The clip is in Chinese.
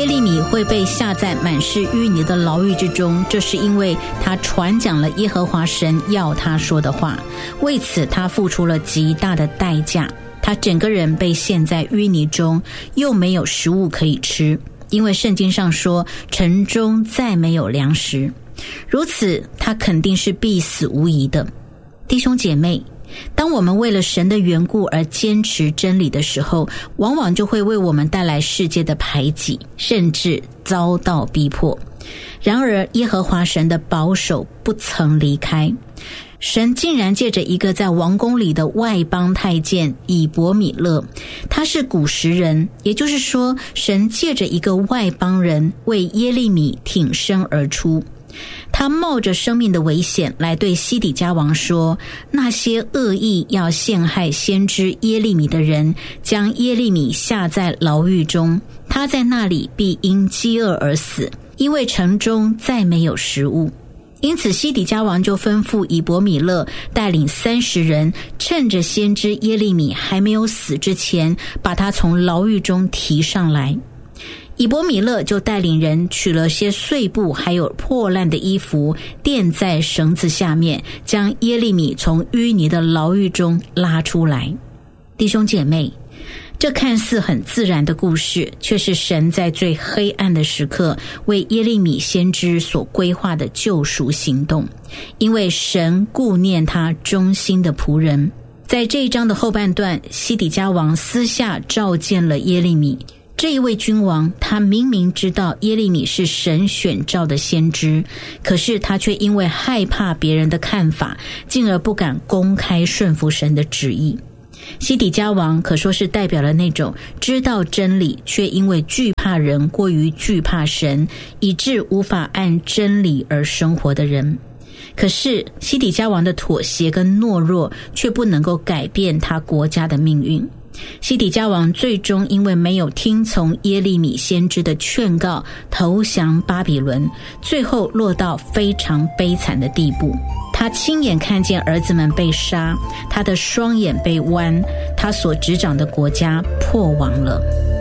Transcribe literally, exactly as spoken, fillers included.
耶利米会被下在满是淤泥的牢狱之中，这是因为他传讲了耶和华神要他说的话，为此他付出了极大的代价。他整个人被陷在淤泥中，又没有食物可以吃，因为圣经上说城中再没有粮食，如此他肯定是必死无疑的。弟兄姐妹，当我们为了神的缘故而坚持真理的时候，往往就会为我们带来世界的排挤，甚至遭到逼迫。然而耶和华神的保守不曾离开，神竟然借着一个在王宫里的外邦太监以伯米勒，他是古时人，也就是说神借着一个外邦人为耶利米挺身而出。他冒着生命的危险来对西底家王说，那些恶意要陷害先知耶利米的人，将耶利米下在牢狱中，他在那里必因饥饿而死，因为城中再没有食物。因此西底家王就吩咐以伯米勒带领三十人，趁着先知耶利米还没有死之前，把他从牢狱中提上来。以伯米勒就带领人取了些碎布还有破烂的衣服，垫在绳子下面，将耶利米从淤泥的牢狱中拉出来。弟兄姐妹，这看似很自然的故事，却是神在最黑暗的时刻为耶利米先知所规划的救赎行动，因为神顾念他忠心的仆人。在这一章的后半段，西底家王私下召见了耶利米。这一位君王，他明明知道耶利米是神选召的先知，可是他却因为害怕别人的看法，进而不敢公开顺服神的旨意。西底家王可说是代表了那种知道真理，却因为惧怕人过于惧怕神，以致无法按真理而生活的人。可是西底家王的妥协跟懦弱，却不能够改变他国家的命运。西底家王最终因为没有听从耶利米先知的劝告，投降巴比伦，最后落到非常悲惨的地步。他亲眼看见儿子们被杀，他的双眼被剜，他所执掌的国家破亡了。